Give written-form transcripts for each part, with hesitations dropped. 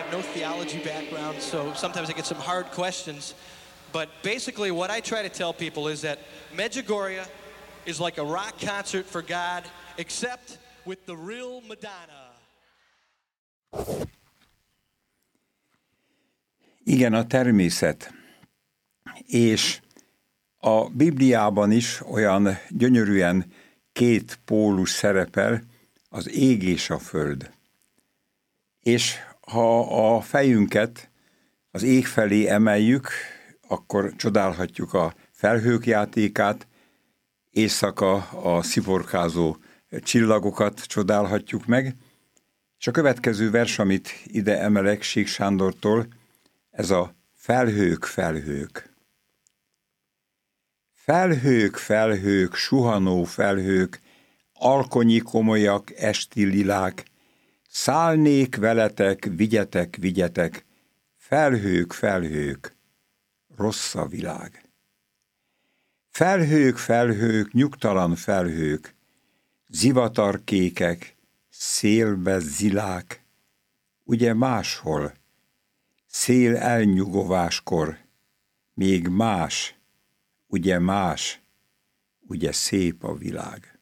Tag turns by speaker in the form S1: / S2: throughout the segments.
S1: no theology background, so sometimes I get some hard questions. But basically what I try to tell people is that Medjugorje is like a rock concert for God, except with the real Madonna.
S2: Igen, a természet. És a Bibliában is olyan gyönyörűen két pólus szerepel, az ég és a föld. És ha a fejünket az ég felé emeljük, akkor csodálhatjuk a felhők játékát, éjszaka a sziporkázó csillagokat csodálhatjuk meg, és a következő vers, amit ide emelek Sík Sándortól, ez a felhők, felhők. Felhők, felhők, suhanó felhők, alkonyi komolyak, esti lilák, szállnék veletek, vigyetek, vigyetek, felhők, felhők, rossz a világ. Felhők, felhők, nyugtalan felhők, zivatarkékek, szélbe zilák, ugye máshol, szél elnyugováskor, még más, ugye szép a világ.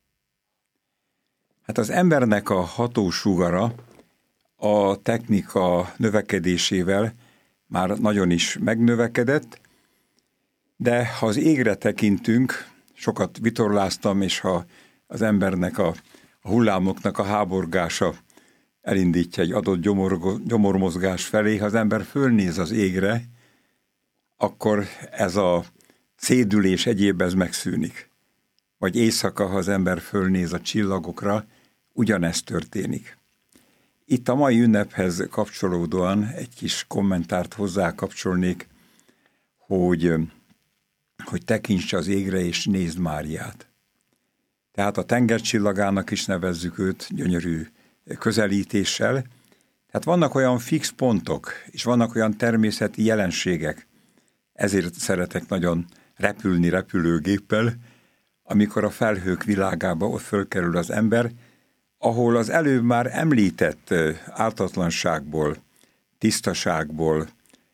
S2: Hát az embernek a hatósugara a technika növekedésével már nagyon is megnövekedett, de ha az égre tekintünk, sokat vitorláztam, és ha az embernek a hullámoknak a háborgása elindítja egy adott gyomormozgás felé, ha az ember fölnéz az égre, akkor ez a szédülés egyéb ez megszűnik. Vagy éjszaka, ha az ember fölnéz a csillagokra, ugyanezt történik. Itt a mai ünnephez kapcsolódóan egy kis kommentárt hozzákapcsolnék, hogy tekints az égre és nézd Máriát. Tehát a tengercsillagának is nevezzük őt gyönyörű közelítéssel. Tehát vannak olyan fix pontok, és vannak olyan természeti jelenségek, ezért szeretek nagyon repülni repülőgéppel, amikor a felhők világába ott fölkerül az ember, ahol az előbb már említett ártatlanságból, tisztaságból,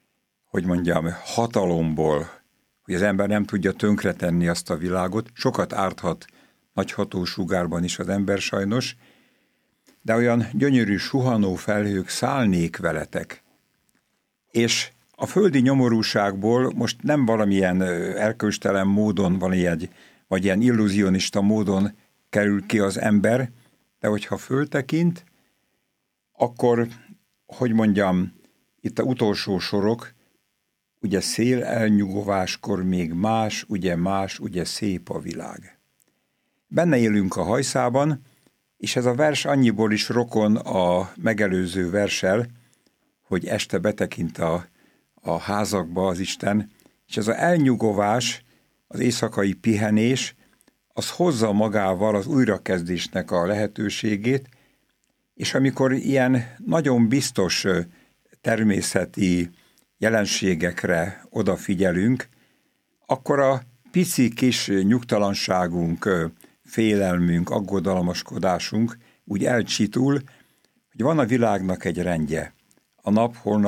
S2: hatalomból, hogy az ember nem tudja tönkretenni azt a világot, sokat árthat nagy hatósugárban is az ember sajnos, de olyan gyönyörű suhanó felhők, szállnék veletek. És a földi nyomorúságból most nem valamilyen erkölcstelen módon vagy ilyen illúzionista módon kerül ki az ember, de hogyha föltekint, akkor, itt a utolsó sorok, ugye szél elnyugováskor még más, ugye szép a világ. Benne élünk a hajszában, és ez a vers annyiból is rokon a megelőző verssel, hogy este betekint a házakba az Isten, és ez az elnyugovás, az éjszakai pihenés, az hozza magával az újrakezdésnek a lehetőségét, és amikor ilyen nagyon biztos természeti jelenségekre odafigyelünk, akkor a pici kis nyugtalanságunk, félelmünk, aggodalmaskodásunk úgy elcsitul, hogy van a világnak egy rendje. A nap holnap